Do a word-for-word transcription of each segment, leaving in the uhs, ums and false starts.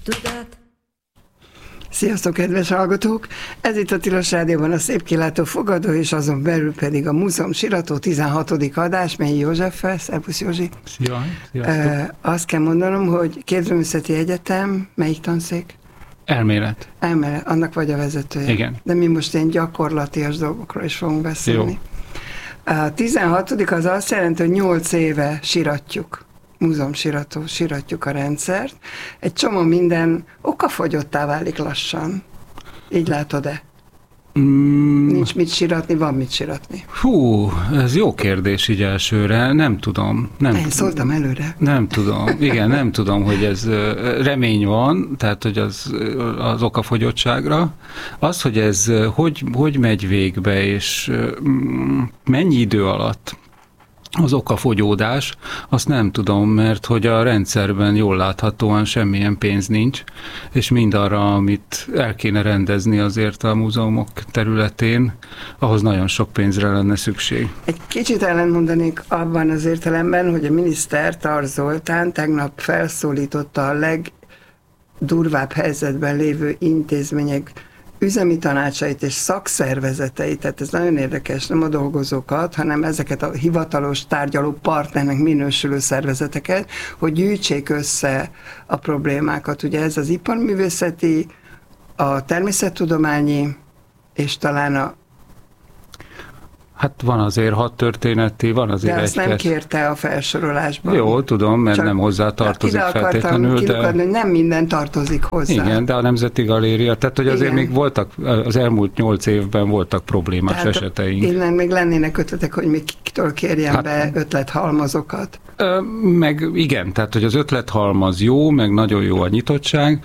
Tudat. Sziasztok, kedves hallgatók! Ez itt a Tilos Rádióban a Szép Kilátó fogadó, és azon belül pedig a Múzeum Sirató tizenhatodik adás, mely Józseffel. Szervusz, Józsi! Szia! Sziasztok! E, azt kell mondanom, hogy Képzőművészeti Egyetem, melyik tanszék? Elmélet. Elmélet, annak vagy a vezetője. Igen. De mi most ilyen gyakorlatias dolgokról is fogunk beszélni. Jó. A tizenhatodik az azt jelenti, hogy nyolc éve siratjuk. Múzeum Sirató, siratjuk a rendszert. Egy csomó minden okafogyottá válik lassan. Így látod-e? Mm. Nincs mit siratni, van mit siratni. Hú, ez jó kérdés így elsőre, nem tudom. Nem, Én szóltam előre. Nem tudom, igen, nem tudom, hogy ez remény van, tehát hogy az, az okafogyottságra. Az, hogy ez hogy, hogy megy végbe, és mennyi idő alatt az okafogyódás, azt nem tudom, mert hogy a rendszerben jól láthatóan semmilyen pénz nincs, és mindarra, amit el kéne rendezni azért a múzeumok területén, ahhoz nagyon sok pénzre lenne szükség. Egy kicsit ellentmondanék abban az értelemben, hogy a miniszter Tar Zoltán tegnap felszólította a legdurvább helyzetben lévő intézmények üzemi tanácsait és szakszervezeteit, tehát ez nagyon érdekes, nem a dolgozókat, hanem ezeket a hivatalos tárgyaló partnernek minősülő szervezeteket, hogy gyűjtsék össze a problémákat. Ugye ez az iparművészeti, a természettudományi, és talán a Hát van azért hat történeti, van azért de azt egy nem kérte a felsorolásban. Jó, tudom, mert csak nem hozzá tartozik feltétlenül. Ide akartam de... hogy nem minden tartozik hozzá. Igen, de a Nemzeti Galéria, tehát hogy azért Igen. még voltak, az elmúlt nyolc évben voltak problémás tehát eseteink. Innen még lennének ötletek, hogy még kitől kérjen hát, be ötlethalmazokat. Meg igen, tehát hogy az ötlethalmaz jó, meg nagyon jó a nyitottság,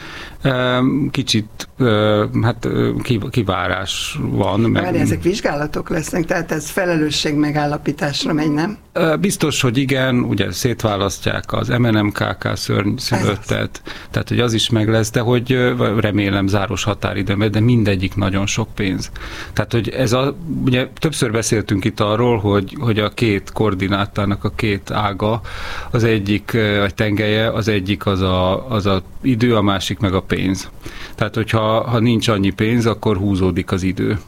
kicsit hát kivárás van. Meg... Várj, ezek vizsgálatok lesznek, tehát ez felelősség megállapításra megy, nem? Biztos, hogy igen, ugye szétválasztják az em en em ká ká szörnyszülöttet, tehát hogy az is meg lesz, de hogy remélem záros határidőben, de mindegyik nagyon sok pénz. Tehát, hogy ez a, ugye többször beszéltünk itt arról, hogy, hogy a két koordinátának a két ága, az egyik a tengelye, az egyik az a, az a idő, a másik meg a pénz. Tehát, hogyha ha nincs annyi pénz, akkor húzódik az idő.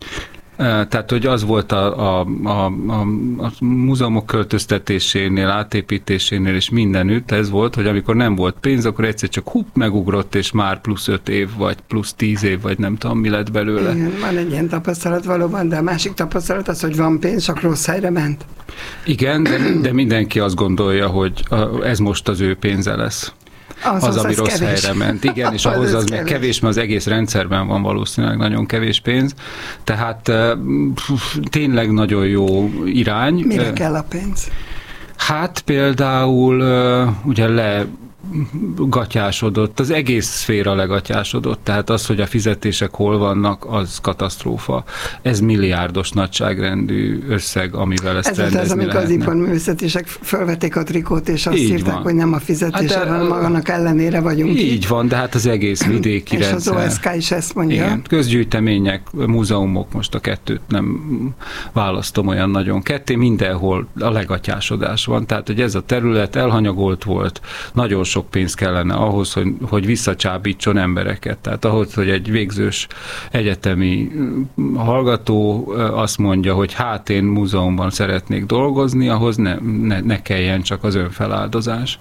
Tehát, hogy az volt a, a, a, a, a múzeumok költöztetésénél, átépítésénél és mindenütt, ez volt, hogy amikor nem volt pénz, akkor egyszer csak hup, megugrott, és már plusz öt év, vagy plusz tíz év, vagy nem tudom, mi lett belőle. Igen, van egy ilyen tapasztalat valóban, de a másik tapasztalat az, hogy van pénz, csak rossz helyre ment. Igen, de, de mindenki azt gondolja, hogy ez most az ő pénze lesz. Az, az, az ami rossz kevés. Helyre ment. Igen, és ahhoz az, az meg kevés, mert az egész rendszerben van valószínűleg nagyon kevés pénz. Tehát pff, tényleg nagyon jó irány. Mire kell a pénz? Hát például ugye le gatyásodott, az egész szféra legatyásodott, tehát az, hogy a fizetések hol vannak, az katasztrófa. Ez milliárdos nagyságrendű összeg, amivel ezt ez rendezni Ez az, amikor lehetne. Az iparművészetések felvették a trikót, és azt így írták, van. hogy nem a fizetése, hát, hanem annak ellenére vagyunk így. Így van, de hát az egész vidéki és rendszer. És az o es ká is ezt mondja. Igen, közgyűjtemények, múzeumok, most a kettőt nem választom olyan nagyon ketté, mindenhol a legatyásodás van, tehát hogy ez a terület elhanyagolt volt, nagyon sok pénz kellene ahhoz, hogy, hogy visszacsábítson embereket. Tehát ahhoz, hogy egy végzős egyetemi hallgató azt mondja, hogy hát én múzeumban szeretnék dolgozni, ahhoz ne, ne, ne kelljen csak az önfeláldozás.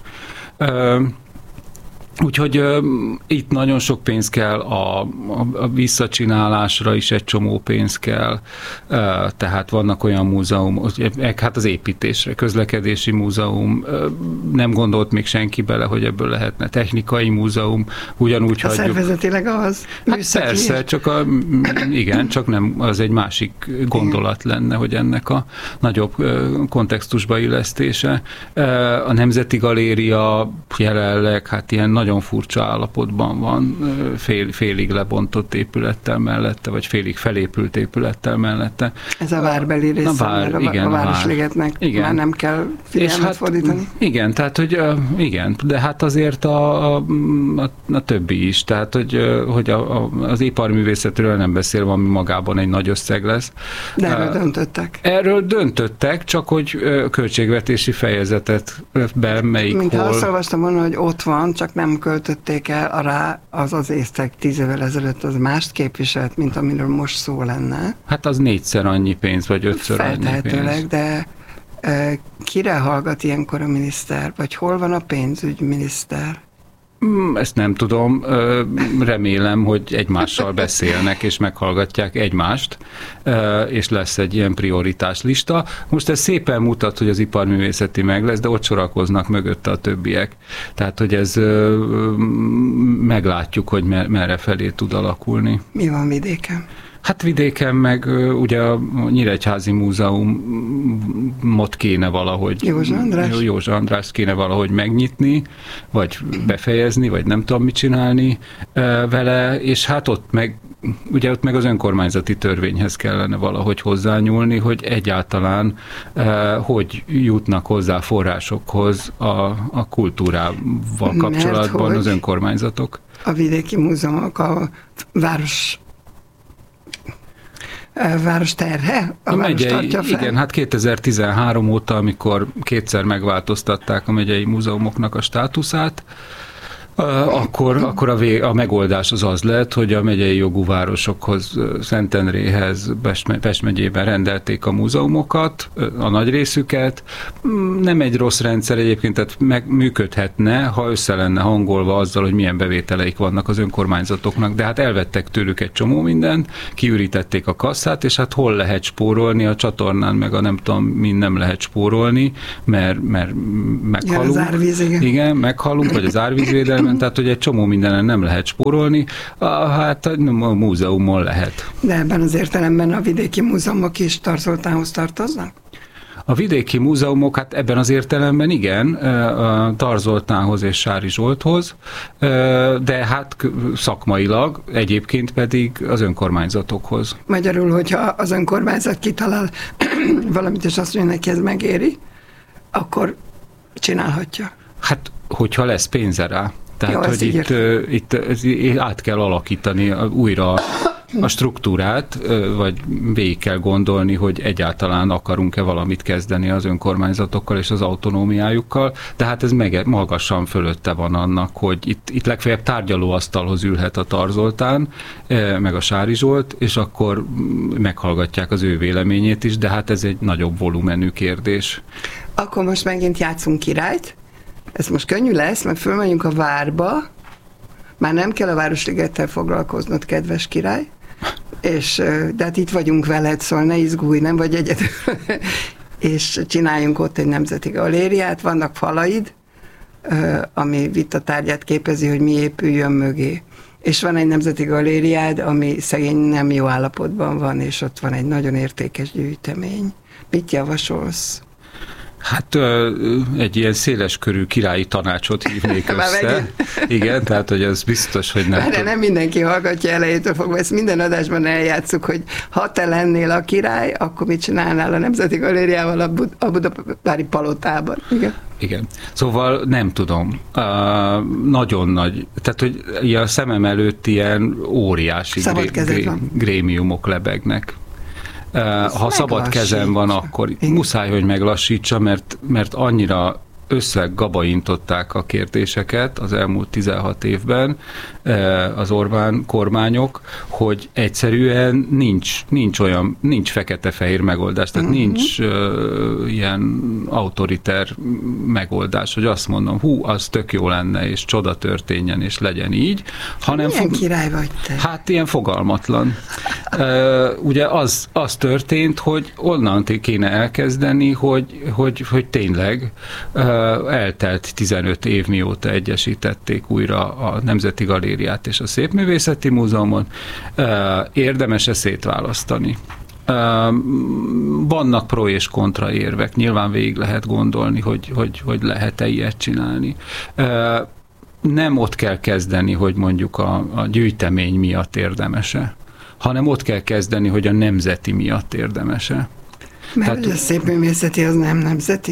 Úgyhogy uh, itt nagyon sok pénz kell, a, a, a visszacsinálásra is egy csomó pénz kell, uh, tehát vannak olyan múzeumok, hát az építésre, közlekedési múzeum, uh, nem gondolt még senki bele, hogy ebből lehetne technikai múzeum, ugyanúgy a hagyjuk. Szervezetileg az? Hát persze, csak a, igen, csak nem, az egy másik gondolat lenne, hogy ennek a nagyobb uh, kontextusba illesztése. Uh, a Nemzeti Galéria jelenleg, hát ilyen nagyon furcsa állapotban van, fél, félig lebontott épülettel mellette, vagy félig felépült épülettel mellette. Ez a várbeli része, a, vár, a, igen, a Városligetnek igen. Már nem kell figyelmet hát, fordítani. Igen, tehát, hogy igen, de hát azért a, a, a, a többi is, tehát, hogy, hogy a, a, az iparművészetről nem beszélve, ami magában egy nagy összeg lesz. De erről uh, döntöttek. Erről döntöttek, csak hogy költségvetési fejezetet be melyik Mint hol. azt olvastam volna, hogy ott van, csak nem Múzeum költötték el, arra az az észtek tíz évvel ezelőtt az mást képviselt, mint amiről most szó lenne. Hát az négyszer annyi pénz, vagy ötször annyi pénz. Feltehetőleg, de e, kire hallgat ilyenkor a miniszter? Vagy hol van a pénzügyminiszter? Ezt nem tudom, remélem, hogy egymással beszélnek, és meghallgatják egymást, és lesz egy ilyen prioritás lista. Most ez szépen mutat, hogy az iparművészeti meg lesz, de ott sorakoznak mögötte a többiek. Tehát, hogy ez meglátjuk, hogy merre felé tud alakulni. Mi van vidéken? Hát vidéken meg ugye a Nyíregyházi Múzeumot kéne valahogy... Józsa András? Józsa András kéne valahogy megnyitni, vagy befejezni, vagy nem tudom mit csinálni vele, és hát ott meg ugye ott meg az önkormányzati törvényhez kellene valahogy hozzányúlni, hogy egyáltalán eh, hogy jutnak hozzá forrásokhoz a, a kultúrával kapcsolatban az önkormányzatok. A vidéki múzeumok a város A város terhe? A, a város megyei, tartja fel? Igen, hát kétezer-tizenhárom óta, amikor kétszer megváltoztatták a megyei múzeumoknak a státuszát, Akkor, akkor a, vé, a megoldás az az lett, hogy a megyei jogú városokhoz, Szentendréhez, Pest megyében rendelték a múzeumokat, a nagy részüket. Nem egy rossz rendszer egyébként, tehát meg működhetne, ha össze lenne hangolva azzal, hogy milyen bevételeik vannak az önkormányzatoknak, de hát elvettek tőlük egy csomó mindent, kiürítették a kasszát, és hát hol lehet spórolni, a csatornán meg a nem tudom, mind nem lehet spórolni, mert, mert meghalunk. Ja, az árvíz, igen. Igen, meghalunk, vagy az árvízvédelem, tehát, hogy egy csomó mindenen nem lehet spórolni, hát a múzeumon lehet. De ebben az értelemben a vidéki múzeumok is Tarzoltánhoz tartoznak? A vidéki múzeumok, hát ebben az értelemben igen, a Tarzoltánhoz és Sári Zsolthoz, de hát szakmailag egyébként pedig az önkormányzatokhoz. Magyarul, hogyha az önkormányzat kitalál valamit, és azt mondja, neki ez megéri, akkor csinálhatja. Hát, hogyha lesz pénze rá. Tehát, Jó, hogy itt, itt, itt át kell alakítani újra a struktúrát, vagy végig kell gondolni, hogy egyáltalán akarunk-e valamit kezdeni az önkormányzatokkal és az autonómiájukkal, de hát ez meg, magasan fölötte van annak, hogy itt, itt legfeljebb tárgyalóasztalhoz ülhet a Tarzoltán, meg a Sári Zsolt, és akkor meghallgatják az ő véleményét is, de hát ez egy nagyobb volumenű kérdés. Akkor most megint játszunk királyt. Ez most könnyű lesz, mert fölmegyünk a várba, már nem kell a Városligettel foglalkoznod, kedves király, és, de hát itt vagyunk veled, szóval ne izgulj, nem vagy egyedül, és csináljunk ott egy nemzeti galériát, vannak falaid, ami vitatárgyát képezi, hogy mi épüljön mögé. És van egy nemzeti galériád, ami szegény nem jó állapotban van, és ott van egy nagyon értékes gyűjtemény. Mit javasolsz? Hát egy ilyen széleskörű királyi tanácsot hívnék össze. Igen, tehát, hogy ez biztos, hogy nem... Erre nem mindenki hallgatja elejétől fogva, ezt minden adásban eljátszuk, hogy ha te lennél a király, akkor mit csinálnál a Nemzeti Galériával a, Bud- a Budapári palotában? Igen. Igen. Szóval nem tudom. Uh, nagyon nagy. Tehát, hogy a szemem előtt ilyen óriási gré- gré- grémiumok lebegnek. Ha szabad kezem van, akkor muszáj, hogy meglassítsa, mert, mert annyira összegabaintották a kérdéseket az elmúlt tizenhat évben az Orbán kormányok, hogy egyszerűen nincs, nincs olyan, nincs fekete-fehér megoldás, tehát uh-huh. nincs uh, ilyen autoriter megoldás, hogy azt mondom, hú, az tök jó lenne, és csoda történjen, és legyen így. Hanem milyen fog... király vagy te? Hát ilyen fogalmatlan. uh, ugye az, az történt, hogy onnan kéne elkezdeni, hogy, hogy, hogy tényleg uh, eltelt tizenöt év, mióta egyesítették újra a Nemzeti Galériát és a Szépművészeti Múzeumot. Érdemes-e szétválasztani? Vannak pro és kontra érvek, nyilván végig lehet gondolni, hogy, hogy, hogy lehet-e ilyet csinálni. Nem ott kell kezdeni, hogy mondjuk a, a gyűjtemény miatt érdemese, hanem ott kell kezdeni, hogy a nemzeti miatt érdemese. Mert Tehát, a szépművészeti az nem nemzeti?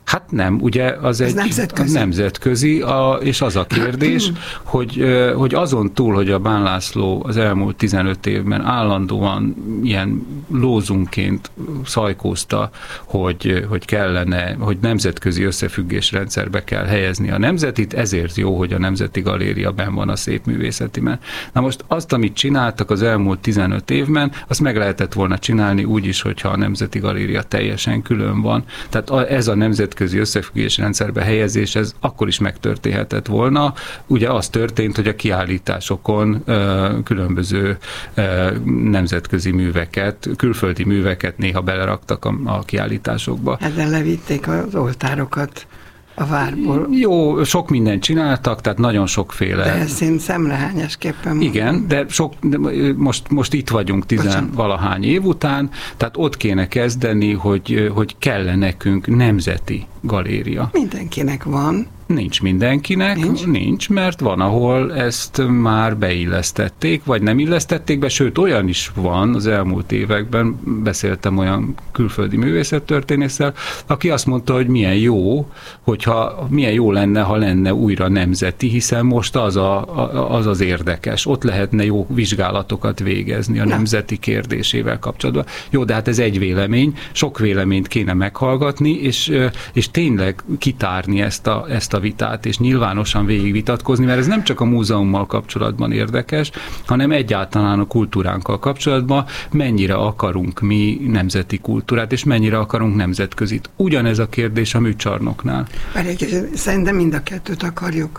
Hát nem, ugye az Ez egy nemzetközi, nemzetközi a, és az a kérdés, hogy, hogy azon túl, hogy a Bán László az elmúlt tizenöt évben állandóan ilyen lózunként szajkózta, hogy, hogy kellene, hogy nemzetközi összefüggésrendszerbe kell helyezni a nemzetit, ezért jó, hogy a Nemzeti Galéria benn van a szépművészetiben. Na most azt, amit csináltak az elmúlt tizenöt évben, azt meg lehetett volna csinálni úgy is, hogyha a Nemzeti Galéria teljesen külön van. Tehát ez a nemzetközi összefüggés rendszerbe helyezés, ez akkor is megtörténhetett volna. Ugye az történt, hogy a kiállításokon ö, különböző ö, nemzetközi műveket, külföldi műveket néha beleraktak a, a kiállításokba. Ezen levitték az oltárokat a várból. Jó, sok mindent csináltak, tehát nagyon sokféle. De ezt én szemrehányásképpen mondom. Igen, de, sok, de most, most itt vagyunk tizenvalahány év után, tehát ott kéne kezdeni, hogy, hogy kell nekünk nemzeti galéria. Mindenkinek van. Nincs mindenkinek, nincs. nincs, mert van, ahol ezt már beillesztették, vagy nem illesztették be, sőt olyan is van az elmúlt években, beszéltem olyan külföldi művészettörténésszel, aki azt mondta, hogy milyen jó, hogyha milyen jó lenne, ha lenne újra nemzeti, hiszen most az a, az, az érdekes. Ott lehetne jó vizsgálatokat végezni a nemzeti kérdésével kapcsolatban. Jó, de hát ez egy vélemény, sok véleményt kéne meghallgatni, és, és tényleg kitárni ezt a, ezt a vitát, és nyilvánosan végigvitatkozni, mert ez nem csak a múzeummal kapcsolatban érdekes, hanem egyáltalán a kultúránkkal kapcsolatban, mennyire akarunk mi nemzeti kultúrát, és mennyire akarunk nemzetközit. Ugyanez a kérdés a műcsarnoknál. Szerintem mind a kettőt akarjuk.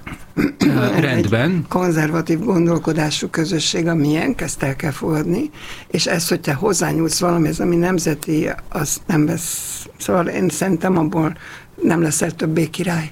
Rendben. Egy konzervatív gondolkodású közösség, a miénk, ezt el kell fogadni, és ez, hogy te hozzányúlsz valamihez, ami nemzeti, az nem vesz. Szóval én szerintem abból nem leszel többé király.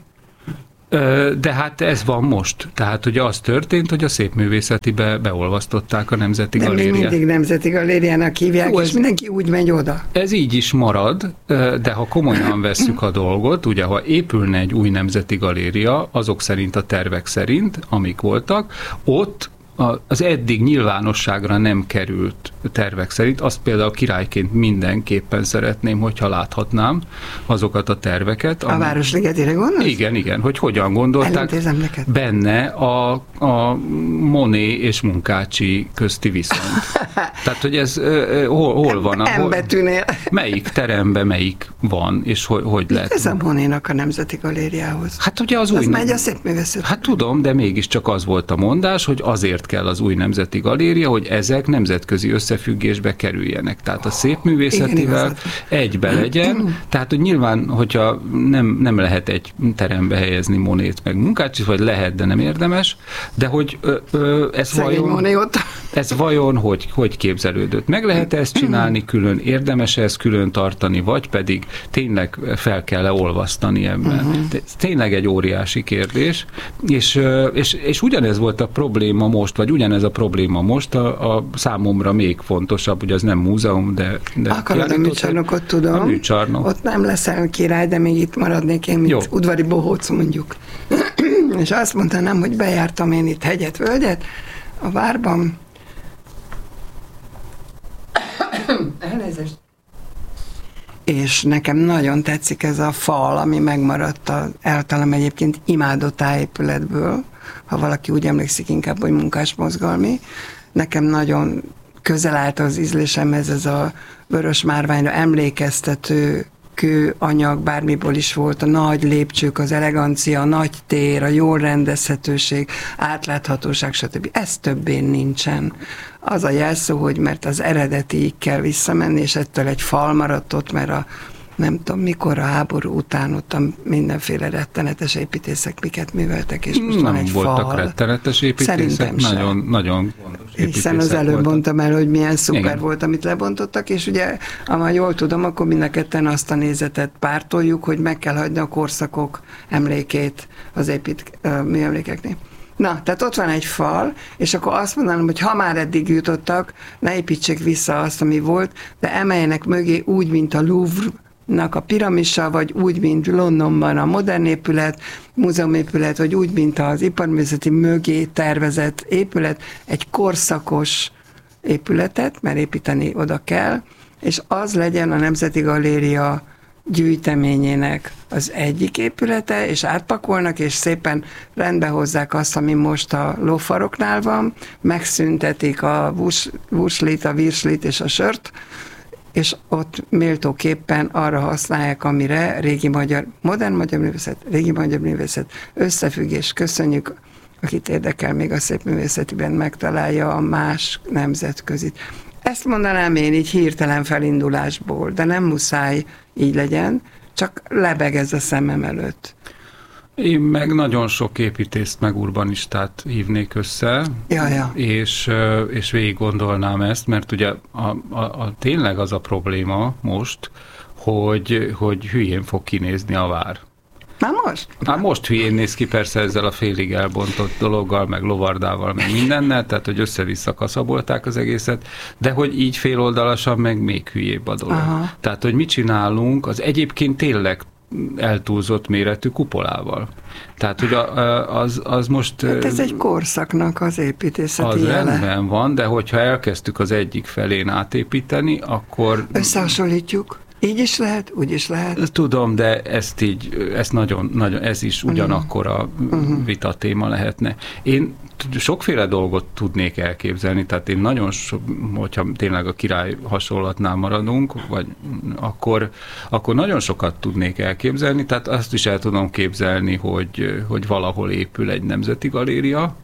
De hát ez van most. Tehát ugye az történt, hogy a szépművészetibe beolvasztották a Nemzeti de Galériát. De még mindig Nemzeti Galériának hívják, Jó, és ez, mindenki úgy megy oda. Ez így is marad, de ha komolyan vesszük a dolgot, ugye ha épülne egy új Nemzeti Galéria, azok szerint a tervek szerint, amik voltak, ott az eddig nyilvánosságra nem került tervek szerint, azt például királyként mindenképpen szeretném, hogyha láthatnám azokat a terveket. A ami... Városligetére gondolsz? Igen, igen, hogy hogyan gondolták benne a, a Monet és Munkácsi közti viszont. Tehát, hogy ez uh, hol, hol van? A, hol, betűnél. Melyik teremben melyik van, és hogy, hogy lehet? Ez a Monénak a Nemzeti Galériához. Hát ugye az, az új... megy a szépművészet. Hát tudom, de mégiscsak az volt a mondás, hogy azért kell az új Nemzeti Galéria, hogy ezek nemzetközi összefüggésbe kerüljenek. Tehát a szépművészetivel egybe legyen. Tehát, hogy nyilván, hogyha nem, nem lehet egy terembe helyezni Monét meg Munkácsit, vagy lehet, de nem érdemes, de hogy ö, ö, ez, vajon, ez vajon hogy, hogy képzelődött? Meg lehet ezt csinálni külön, érdemes ezt külön tartani, vagy pedig tényleg fel kell leolvasztani ebben? Uh-huh. Tényleg egy óriási kérdés, és, és, és ugyanez volt a probléma most, vagy ugyanez a probléma most, a, a számomra még fontosabb, ugye az nem múzeum, de... de Akarod a műcsarnokot, tudom. A műcsarnok. Ott nem leszel király, de még itt maradnék én, mint Jó. udvari bohóc mondjuk. És azt mondanám, hogy bejártam én itt hegyet, völgyet, a várban. Elnézést. És nekem nagyon tetszik ez a fal, ami megmaradt az általam egyébként imádott tájépületből, ha valaki úgy emlékszik inkább, hogy munkásmozgalmi. Nekem nagyon közel állt az ízlésemhez ez a vörös márványra emlékeztető kőanyag, bármiből is volt, a nagy lépcsők, az elegancia, a nagy tér, a jól rendezhetőség, átláthatóság, stb. Ez többé nincsen. Az a jelszó, hogy mert az eredetiig kell visszamenni, és ettől egy fal maradt ott, mert a nem tudom, mikor a háború után ott mindenféle rettenetes építészek miket műveltek, és most nem van egy voltak fal. rettenetes építészek, nagyon, nagyon gondos építészek. Hiszen az előbb voltak. mondtam el, hogy milyen szuper Igen. volt, amit lebontottak, és ugye, amely jól tudom, akkor mind a ketten azt a nézetet pártoljuk, hogy meg kell hagyni a korszakok emlékét az épít uh, műemlékeknél. Na, tehát ott van egy fal, és akkor azt mondanám, hogy ha már eddig jutottak, ne építsék vissza azt, ami volt, de emeljenek mögé úgy, mint a Louvre a piramisa, vagy úgy, mint Londonban a modern épület, múzeumépület, vagy úgy, mint az iparművészeti mögé tervezett épület, egy korszakos épületet, mert építeni oda kell, és az legyen a Nemzeti Galéria gyűjteményének az egyik épülete, és átpakolnak, és szépen rendbe hozzák azt, ami most a lófaroknál van, megszüntetik a vurslit, a virslit és a sört, és ott méltóképpen arra használják, amire régi magyar, modern magyar művészet, régi magyar művészet, összefüggés, köszönjük, akit érdekel, még a szépművészetiben megtalálja a más nemzetközit. Ezt mondanám én így hirtelen felindulásból, de nem muszáj így legyen, csak lebeg ez a szemem előtt. Én meg nagyon sok építészt, meg urbanistát hívnék össze, ja, ja. És, és végig gondolnám ezt, mert ugye a, a, a, tényleg az a probléma most, hogy, hogy hülyén fog kinézni a vár. Már most? Már most hülyén néz ki persze ezzel a félig elbontott dologgal, meg lovardával, meg mindennel, tehát hogy össze-vissza kaszabolták az egészet, de hogy így féloldalasan meg még hülyébb a dolog. Aha. Tehát, hogy mit csinálunk, az egyébként tényleg eltúlzott méretű kupolával. Tehát, hogy az, az most... Hát ez egy korszaknak az építészeti az jele. Rendben van, de hogyha elkezdtük az egyik felén átépíteni, akkor... Összehasonlítjuk. Így is lehet, úgy is lehet. Tudom, de ezt így, ezt nagyon, nagyon, ez is ugyanakkor a uh-huh. vita téma lehetne. Én sokféle dolgot tudnék elképzelni, tehát én nagyon so, hogyha tényleg a király hasonlatnál maradunk, vagy akkor, akkor nagyon sokat tudnék elképzelni, tehát azt is el tudom képzelni, hogy, hogy valahol épül egy nemzeti galéria,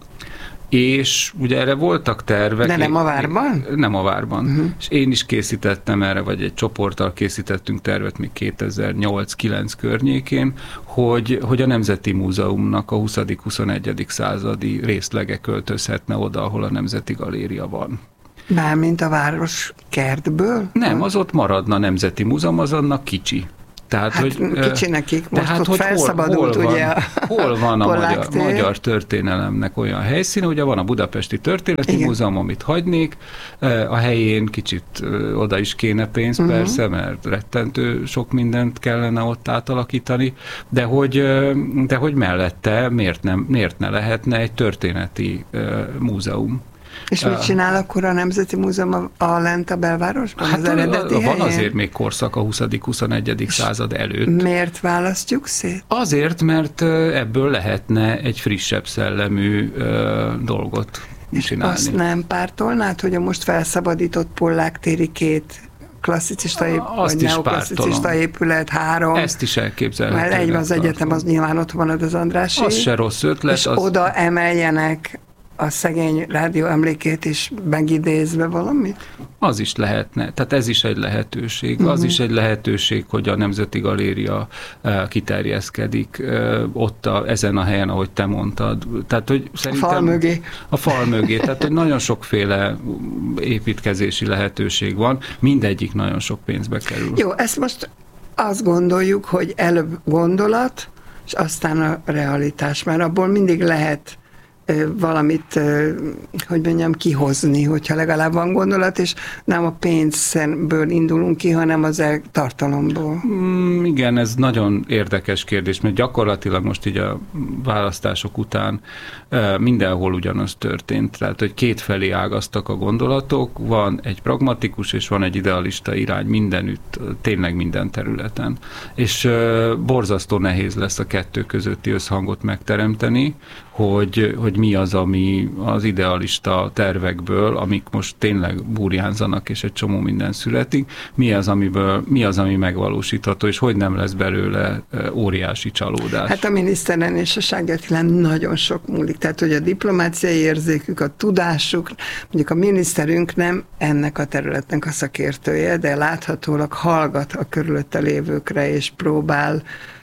és ugye erre voltak tervek. De nem a várban? Nem a várban. Uh-huh. És én is készítettem erre, vagy egy csoporttal készítettünk tervet még kétezer-nyolc-kilenc környékén, hogy, hogy a Nemzeti Múzeumnak a huszadik-huszonegyedik századi részlege költözhetne oda, ahol a Nemzeti Galéria van. Mármint a város kertből? Nem, az ott maradna a Nemzeti Múzeum, az annak kicsi. Tehát, hát hogy, kicsi nekik, most tehát, ott hogy felszabadult hol, hol ugye van, hol van a magyar, tér. magyar történelemnek olyan helyszíne, ugye van a Budapesti Történeti Igen. Múzeum, amit hagynék, a helyén kicsit oda is kéne pénz, uh-huh. persze, mert rettentő sok mindent kellene ott átalakítani, de hogy, de hogy mellette miért, nem, miért ne lehetne egy történeti múzeum. És mit csinál akkor a Nemzeti Múzeum a, a lent a belvárosban, hát az eredeti van helyén? Azért még korszak a huszadik-huszonegyedik század előtt. Miért választjuk szét? Azért, mert ebből lehetne egy frissebb szellemű ö, dolgot és csinálni. Azt nem pártolnád, hogy a most felszabadított Pollák téri két klasszicista épület, vagy neoklasszicista épület, három. Ezt is elképzelhető. Mert egy az egyetem, az nyilván ott van az Andrássy. Az se rossz ötlet. És az... oda emeljenek a szegény rádió emlékét is megidézve valamit? Az is lehetne. Tehát ez is egy lehetőség. Uh-huh. Az is egy lehetőség, hogy a Nemzeti Galéria uh, kiterjeszkedik uh, ott a, ezen a helyen, ahogy te mondtad. Tehát, hogy szerintem, a fal mögé. A fal mögé. Tehát, hogy nagyon sokféle építkezési lehetőség van. Mindegyik nagyon sok pénzbe kerül. Jó, ezt most azt gondoljuk, hogy előbb gondolat, és aztán a realitás. Mert abból mindig lehet valamit, hogy mondjam, kihozni, hogyha legalább van gondolat, és nem a pénzből indulunk ki, hanem az tartalomból. Mm, igen, ez nagyon érdekes kérdés, mert gyakorlatilag most így a választások után mindenhol ugyanaz történt. Tehát, hogy kétfelé ágaztak a gondolatok, van egy pragmatikus és van egy idealista irány mindenütt, tényleg minden területen. És borzasztó nehéz lesz a kettő közötti összhangot megteremteni, hogy, hogy mi az, ami az idealista tervekből, amik most tényleg burjánzanak, és egy csomó minden születik, mi az, amiből, mi az, ami megvalósítható, és hogy nem lesz belőle óriási csalódás. Hát a miniszteren és a Sággertilen nagyon sok múlik. Tehát, hogy a diplomáciai érzékük, a tudásuk, mondjuk a miniszterünk nem ennek a területnek a szakértője, de láthatólag hallgat a körülötte lévőkre, és próbál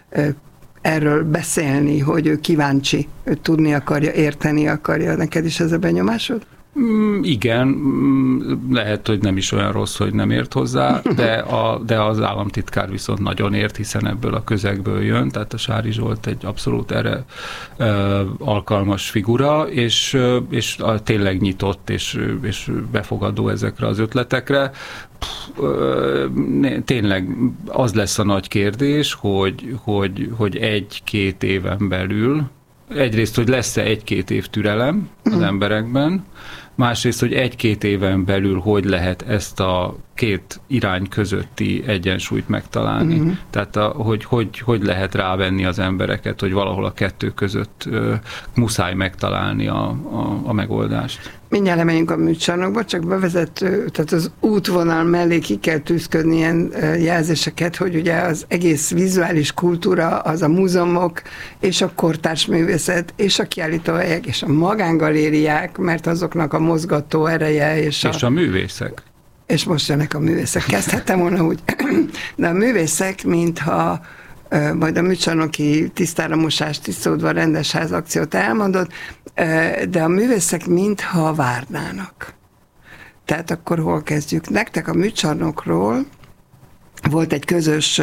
erről beszélni, hogy ő kíváncsi, ő tudni akarja, érteni akarja. Neked is ez a benyomásod? Mm, igen, mm, lehet, hogy nem is olyan rossz, hogy nem ért hozzá, de, a, de az államtitkár viszont nagyon ért, hiszen ebből a közegből jön, tehát a Sári Zsolt egy abszolút erre ö, alkalmas figura, és, és a, tényleg nyitott és, és befogadó ezekre az ötletekre. Pff, ö, tényleg az lesz a nagy kérdés, hogy, hogy, hogy egy-két éven belül egyrészt, hogy lesz-e egy-két év türelem, az uh-huh. emberekben, másrészt, hogy egy-két éven belül hogy lehet ezt a két irány közötti egyensúlyt megtalálni. Uh-huh. Tehát a, hogy, hogy hogy lehet rávenni az embereket, hogy valahol a kettő között ö, muszáj megtalálni a, a, a megoldást. Mindjárt lemegyünk a műcsarnokba, csak bevezető, tehát az útvonal mellé ki kell tűzködni ilyen jelzéseket, hogy ugye az egész vizuális kultúra, az a múzeumok, és a kortárs művészet, és a kiállítóhelyek, és a magángalériák, mert azoknak a mozgató ereje, és, és a, a művészek. És most jönnek a művészek. Kezdhettem volna úgy. De a művészek, mintha majd a műcsarnoki tisztára mosás, tisztódva rendes ház akciót elmondott, de a művészek mintha várnának. Tehát akkor hol kezdjük? Nektek a műcsarnokról volt egy közös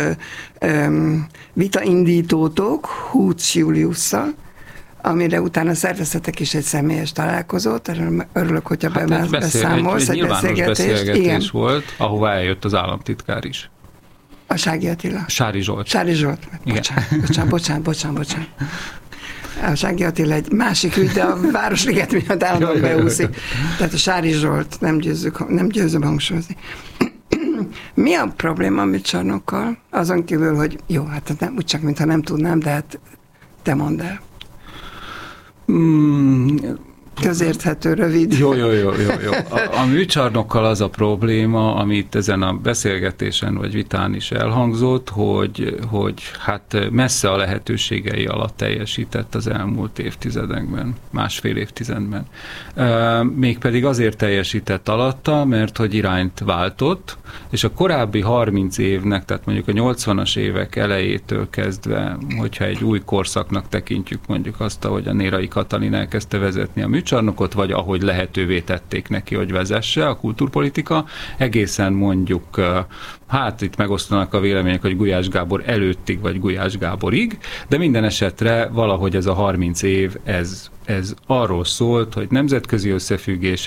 vitaindítótok Húcs Júliusszal, amire utána szerveztetek is egy személyes találkozót. Örülök, hogyha hát be, beszámolsz. Egy, egy, egy nyilvános beszélgetés Igen. volt, ahová eljött az államtitkár is. A Sági Attila. Sári Zsolt. Sári Zsolt. Bocsánat, bocsánat, bocsánat, bocsánat, bocsánat. A Sági Attila egy másik ügy, de a Városliget miatt állandóan beúszik. Tehát a Sári Zsolt, nem, győzzük, nem győzöm hangsúlyozni. Mi a probléma a műcsarnokkal? Azon kívül, hogy jó, hát nem, úgy csak, mintha nem tudnám, de hát te mondd el. Mm. Közérthető, rövid. Jó, jó, jó, jó, jó. A, a műcsarnokkal az a probléma, amit ezen a beszélgetésen vagy vitán is elhangzott, hogy, hogy hát messze a lehetőségei alatt teljesített az elmúlt évtizedekben, másfél évtizedben. Mégpedig azért teljesített alatta, mert hogy irányt váltott, és a korábbi harminc évnek, tehát mondjuk a nyolcvanas évek elejétől kezdve, hogyha egy új korszaknak tekintjük mondjuk azt, ahogy a Nérai Katalin elkezdte vezetni a műcsarnokot, vagy ahogy lehetővé tették neki, hogy vezesse a kultúrpolitika, egészen mondjuk, hát itt megosztanak a vélemények, hogy Gulyás Gábor előttig, vagy Gulyás Gáborig, de minden esetre valahogy ez a harminc év, ez, ez arról szólt, hogy nemzetközi összefüggés